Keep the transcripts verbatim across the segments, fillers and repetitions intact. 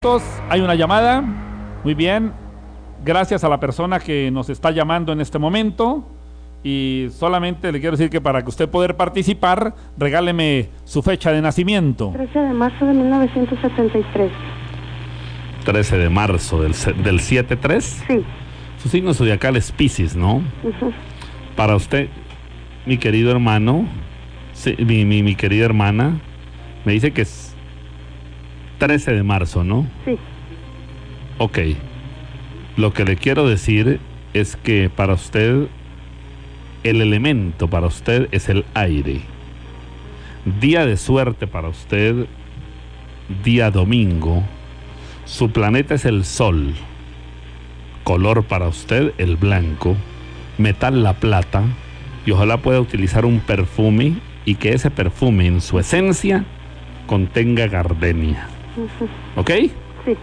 Hay una llamada. Muy bien. Gracias a la persona que nos está llamando en este momento. Y solamente le quiero decir que para que usted pueda participar, regáleme su fecha de nacimiento. trece de marzo de mil novecientos setenta y tres. trece de marzo del, del siete tres. Sí. Su signo zodiacal es Piscis, ¿no? Uh-huh. Para usted, mi querido hermano, sí, mi, mi, mi querida hermana, me dice que es trece de marzo, ¿no? Sí. Ok. Lo que le quiero decir es que para usted, el elemento para usted es el aire. Día de suerte para usted, día domingo. Su planeta es el sol. Color para usted, el blanco. Metal, la plata. Y ojalá pueda utilizar un perfume y que ese perfume en su esencia contenga gardenia. Uh-huh. ¿Ok? Sí.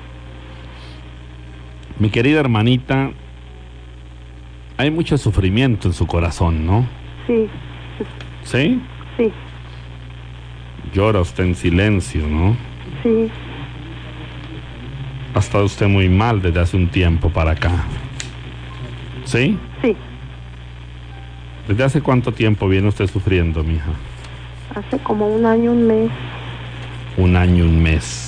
Mi querida hermanita, hay mucho sufrimiento en su corazón, ¿no? Sí. ¿Sí? Sí. Llora usted en silencio, ¿no? Sí. Ha estado usted muy mal desde hace un tiempo para acá. ¿Sí? Sí. ¿Desde hace cuánto tiempo viene usted sufriendo, mija? Hace como un año, un mes. Un año, un mes.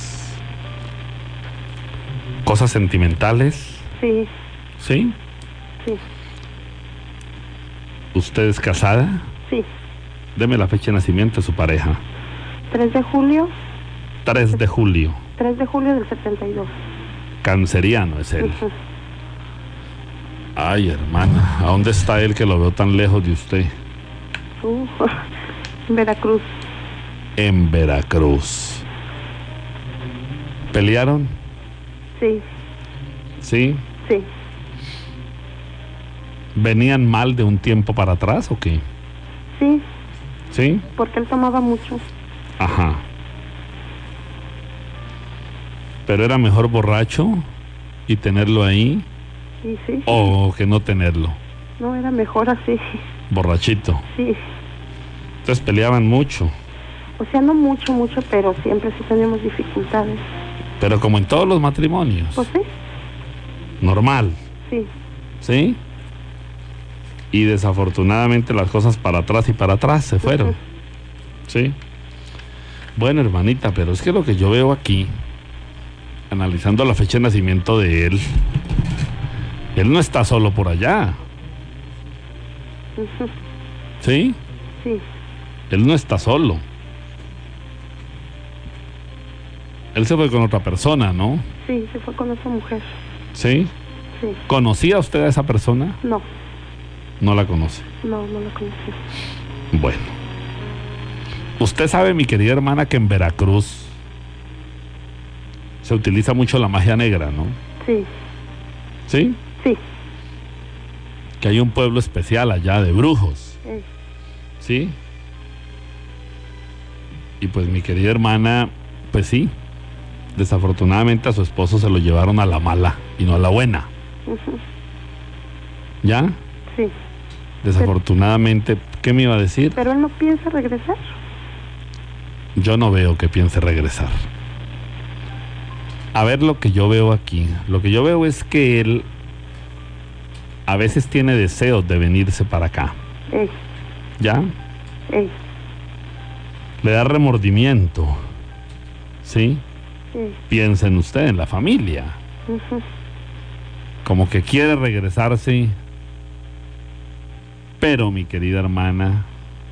¿Cosas sentimentales? Sí. ¿Sí? Sí. ¿Usted es casada? Sí. Deme la fecha de nacimiento de su pareja. tres de julio. tres de julio. tres de julio del setenta y dos. Canceriano es él. Uh-huh. Ay, hermana, ¿a dónde está él que lo veo tan lejos de usted? Uh, Veracruz. En Veracruz. ¿Pelearon? Sí. ¿Sí? Sí. ¿Venían mal de un tiempo para atrás o qué? Sí. ¿Sí? Porque él tomaba mucho. Ajá. ¿Pero era mejor borracho y tenerlo ahí Sí, sí. o que no tenerlo? No, era mejor así. Borrachito. Sí. Entonces peleaban mucho. O sea, no mucho, mucho, pero siempre sí teníamos dificultades. Pero como en todos los matrimonios. Pues sí. Normal. Sí. ¿Sí? Y desafortunadamente las cosas para atrás y para atrás se fueron. Uh-huh. ¿Sí? Bueno, hermanita, pero es que lo que yo veo aquí, analizando la fecha de nacimiento de él, él no está solo por allá. Uh-huh. ¿Sí? Sí. Él no está solo. Él se fue con otra persona, ¿no? Sí, se fue con otra mujer. ¿Sí? Sí. ¿Conocía usted a esa persona? No, No la conoce. no, no la conocí. Bueno. Usted sabe, mi querida hermana, que en Veracruz se utiliza mucho la magia negra, ¿no? Sí. ¿Sí? Sí. Que hay un pueblo especial allá de brujos. Eh. ¿Sí? Y pues mi querida hermana, pues sí, desafortunadamente a su esposo se lo llevaron a la mala y no a la buena. Uh-huh. ¿Ya? Sí. Desafortunadamente, ¿qué me iba a decir? Pero él no piensa regresar. Yo no veo que piense regresar. A ver lo que yo veo aquí. Lo que yo veo es que él a veces tiene deseos de venirse para acá. Eh. ¿Ya? Eh. Le da remordimiento. ¿Sí? Eh. Piensa en usted, en la familia. Uh-huh. Como que quiere regresarse. Pero, mi querida hermana,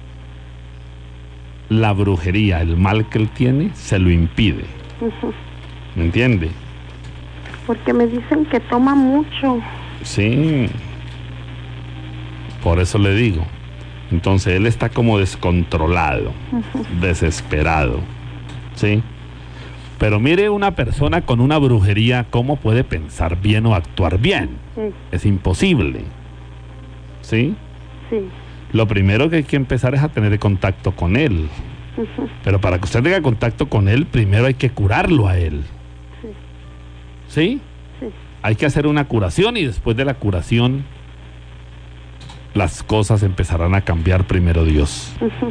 la brujería, el mal que él tiene, se lo impide. Uh-huh. ¿Me entiende? Porque me dicen que toma mucho. Sí. Por eso le digo. Entonces él está como descontrolado, Uh-huh. desesperado. ¿Sí? Pero mire, una persona con una brujería, ¿cómo puede pensar bien o actuar bien? Eh. Es imposible. ¿Sí? Sí. Lo primero que hay que empezar es a tener contacto con él. Uh-huh. Pero para que usted tenga contacto con él, primero hay que curarlo a él. Sí. ¿Sí? Sí. Hay que hacer una curación y después de la curación las cosas empezarán a cambiar, primero Dios. Uh-huh.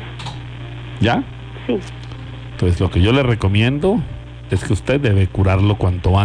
¿Ya? Sí. Entonces lo que yo le recomiendo es que usted debe curarlo cuanto antes.